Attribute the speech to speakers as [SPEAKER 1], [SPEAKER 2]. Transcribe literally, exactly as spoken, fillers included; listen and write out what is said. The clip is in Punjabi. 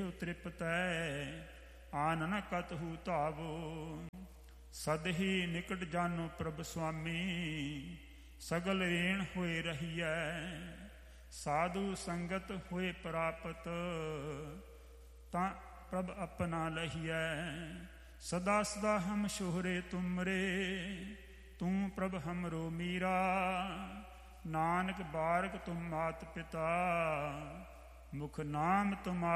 [SPEAKER 1] ਦੇਹੁ ਤ੍ਰਿਪਤੈ, ਆਨ ਨ ਕਤਹੁ ਧਾਵੋ। ਸਦਹੀ ਨਿਕਟ ਜਾਨੋ ਪ੍ਰਭ ਸੁਆਮੀ, ਸਗਲ ਰੇਣ ਹੋਏ ਰਹੀਐ। ਸਾਧੂ ਸੰਗਤ ਹੋਏ ਪ੍ਰਾਪਤ, ਤਾਂ ਪ੍ਰਭ ਆਪਣਾ ਲਹੀਐ। ਸਦਾ ਸਦਾ ਹਮ ਸ਼ੋਹਰੇ ਤੁਮਰੇ, ਤੂੰ ਪ੍ਰਭ ਹਮਰੋ ਮੀਰਾ। ਨਾਨਕ ਬਾਰਕ ਤੁਮ ਮਾਤ ਪਿਤਾ, ਮੁਖ ਨਾਮ ਤੁਮਾਰਾ